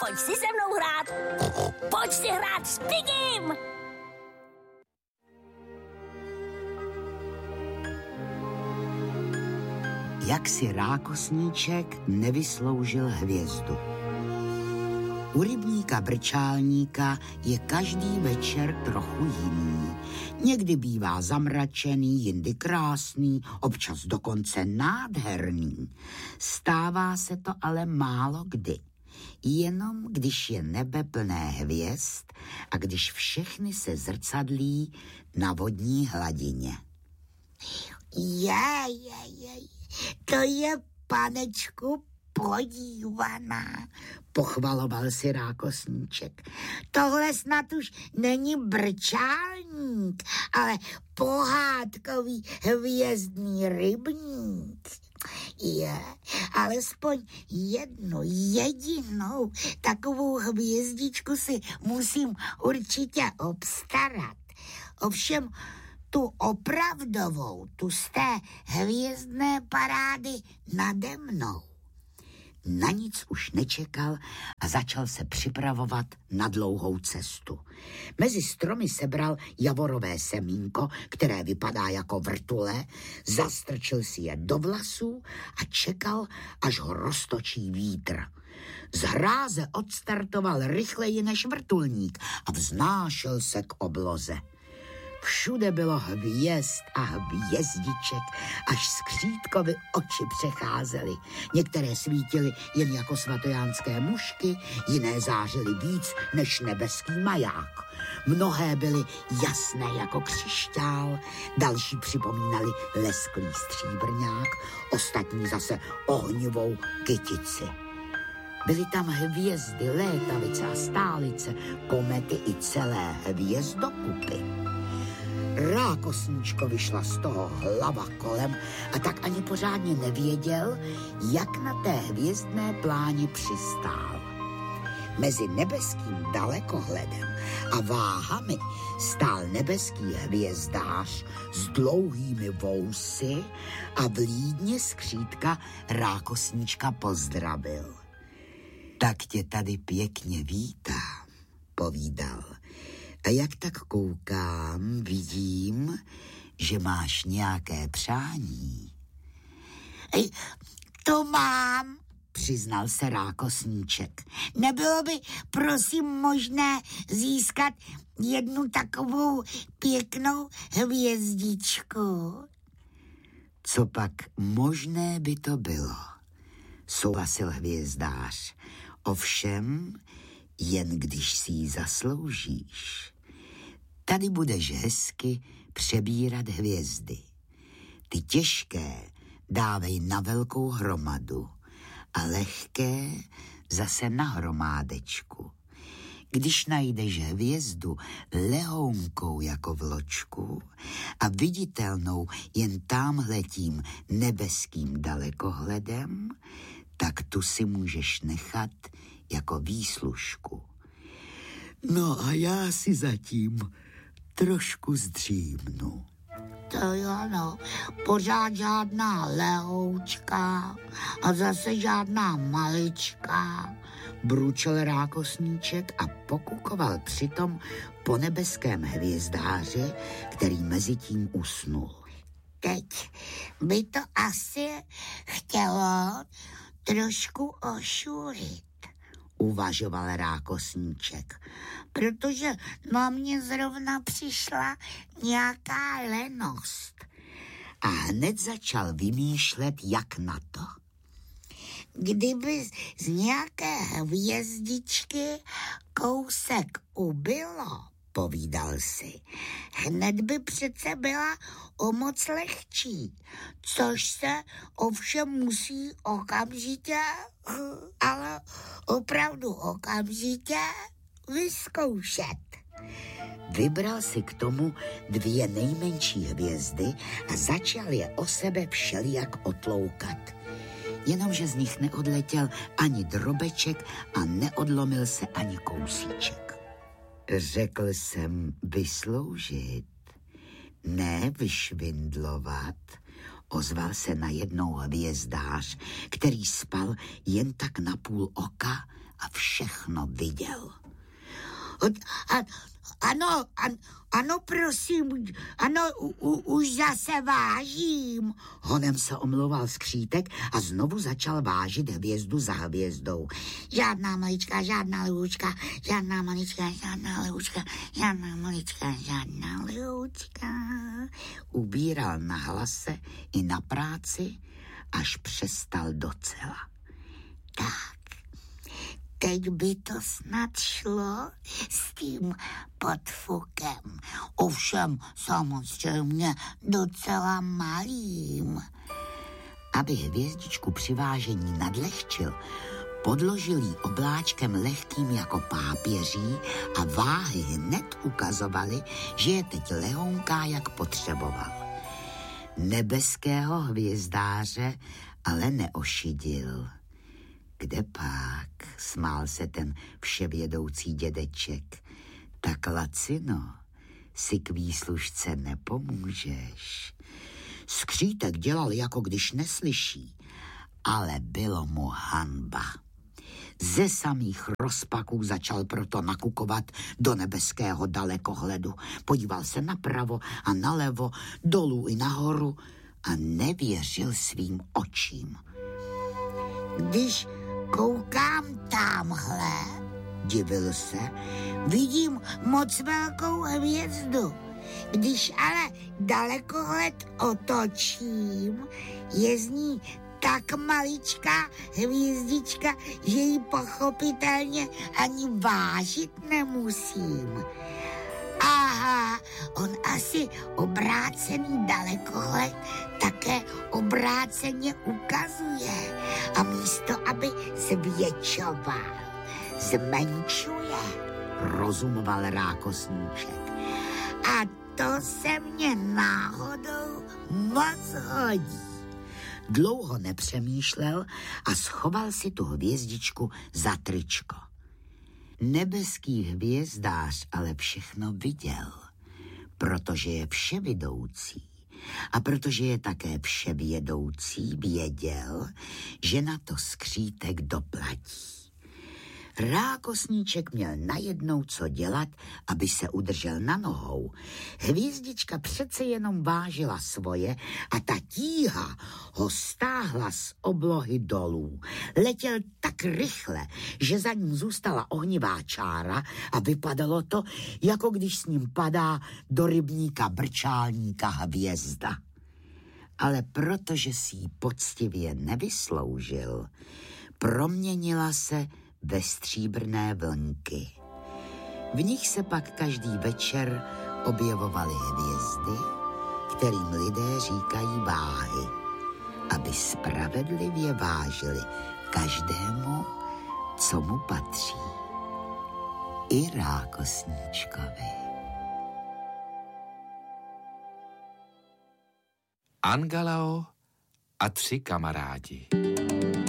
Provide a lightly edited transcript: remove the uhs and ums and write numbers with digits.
Pojď si se mnou hrát. Pojď si hrát s Pigim. Jak si rákosníček nevysloužil hvězdu. U rybníka brčálníka je každý večer trochu jiný. Někdy bývá zamračený, jindy krásný, občas dokonce nádherný. Stává se to ale málo kdy. Jenom když je nebe plné hvězd a když všechny se zrcadlí na vodní hladině. To je, panečku, podívaná, pochvaloval si rákosníček. Tohle snad už není brčálník, ale pohádkový hvězdný rybník. Alespoň jednu jedinou takovou hvězdičku si musím určitě obstarat. Ovšem tu opravdovou, tu z té hvězdné parády nade mnou. Na nic už nečekal a začal se připravovat na dlouhou cestu. Mezi stromy sebral javorové semínko, které vypadá jako vrtule, zastrčil si je do vlasů a čekal, až ho roztočí vítr. Z hráze odstartoval rychleji než vrtulník a vznášel se k obloze. Všude bylo hvězd a hvězdiček, až skřítkovi oči přecházely. Některé svítily jen jako svatojánské mušky, jiné zářily víc než nebeský maják. Mnohé byly jasné jako křišťál, další připomínaly lesklý stříbrňák, ostatní zase ohnivou kytici. Byly tam hvězdy, létavice a stálice, komety i celé hvězdokupy. Rákosníčkovi šla z toho hlava kolem a tak ani pořádně nevěděl, jak na té hvězdné pláni přistál. Mezi nebeským dalekohledem a váhami stál nebeský hvězdář s dlouhými vousy a vlídně skřítka rákosníčka pozdravil. Tak tě tady pěkně vítám, povídal. A jak tak koukám, vidím, že máš nějaké přání. To mám, přiznal se rákosníček. Nebylo by, prosím, možné získat jednu takovou pěknou hvězdičku? Co pak možné by to bylo, souhlasil hvězdář. Ovšem, jen když si ji zasloužíš. Tady budeš hezky přebírat hvězdy. Ty těžké dávej na velkou hromadu a lehké zase na hromádečku. Když najdeš hvězdu lehounkou jako vločku a viditelnou jen támhletím nebeským dalekohledem, tak tu si můžeš nechat jako výslužku. No a já si zatím trošku zdřímnu. To jo, no, pořád žádná lehoučka a zase žádná malička, bručel rákosníček a pokukoval přitom po nebeském hvězdáři, který mezitím usnul. Teď by to asi chtělo trošku ošulit, uvažoval rákosníček, protože na mě zrovna přišla nějaká lenost. A hned začal vymýšlet, jak na to. Kdyby z nějaké hvězdičky kousek ubylo, povídal si, hned by přece byla o moc lehčí, což se ovšem musí okamžitě, ale opravdu okamžitě vyzkoušet. Vybral si k tomu 2 nejmenší hvězdy a začal je o sebe všelijak otloukat. Jenomže z nich neodletěl ani drobeček a neodlomil se ani kousíček. Řekl jsem vysloužit, ne vyšvindlovat, ozval se najednou hvězdář, který spal jen tak na půl oka a všechno viděl. Ano, prosím, ano, už zase vážím. Honem se omlouval skřítek a znovu začal vážit hvězdu za hvězdou. Žádná malička, žádná lehůčka, žádná malička, žádná lehůčka, žádná malička, žádná lehůčka. Ubíral na hlase i na práci, až přestal docela. Tak. Teď by to snad šlo s tím podfukem. Ovšem samozřejmě docela malým. Aby hvězdičku při vážení nadlehčil, podložil jí obláčkem lehkým jako pápěří a váhy hned ukazovaly, že je teď lehounká, jak potřeboval. Nebeského hvězdáře ale neošidil. Kde pak, smál se ten vševědoucí dědeček, tak lacino, si k výslužce nepomůžeš. Skřítek dělal, jako když neslyší, ale bylo mu hanba. Ze samých rozpaků začal proto nakukovat do nebeského dalekohledu. Podíval se napravo a nalevo, dolů i nahoru a nevěřil svým očím. Když koukám tamhle, divil se, vidím moc velkou hvězdu. Když ale dalekohled otočím, je z ní tak maličká hvězdička, že ji pochopitelně ani vážit nemusím. Aha, on asi obrácený dalekohled také obráceně ukazuje a místo, aby zvětšoval, zmenšuje, rozumoval rákosníček. A to se mně náhodou moc hodí. Dlouho nepřemýšlel a schoval si tu hvězdičku za tričko. Nebeský hvězdář ale všechno viděl, protože je vševidoucí a protože je také vševědoucí, věděl, že na to skřítek doplatí. Rákosníček měl najednou co dělat, aby se udržel na nohou. Hvězdička přece jenom vážila svoje a ta tíha ho stáhla z oblohy dolů. Letěl tak rychle, že za ním zůstala ohnivá čára a vypadalo to, jako když s ním padá do rybníka brčálníka hvězda. Ale protože si ji poctivě nevysloužil, proměnila se ve stříbrné vlnky. V nich se pak každý večer objevovaly hvězdy, kterým lidé říkají váhy, aby spravedlivě vážili každému, co mu patří. I rákosníčkovi. Angalao a 3 kamarádi.